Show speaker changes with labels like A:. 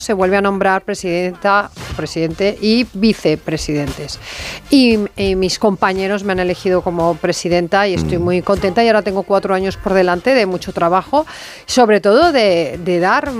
A: se vuelve a nombrar presidenta, presidente y vicepresidentes. Y mis compañeros me han elegido como presidenta y estoy muy contenta, y ahora tengo 4 años por delante de mucho trabajo, sobre todo de dar